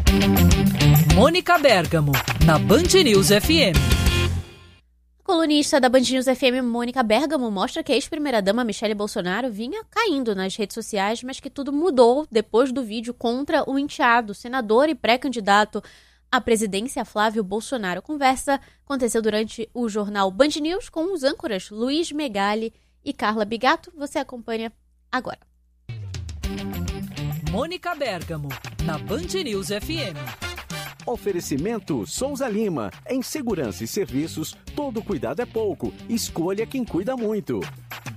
Mônica Bergamo, na Band News FM. A colunista da Band News FM, Mônica Bergamo, mostra que a ex-primeira-dama Michele Bolsonaro vinha caindo nas redes sociais, mas que tudo mudou depois do vídeo contra o enteado, senador e pré-candidato à presidência Flávio Bolsonaro. A conversa aconteceu durante o jornal Band News com os âncoras Luiz Megali e Carla Bigato. Você acompanha agora. Mônica Bergamo, na Band News FM. Oferecimento Souza Lima. Em segurança e serviços, todo cuidado é pouco. Escolha quem cuida muito.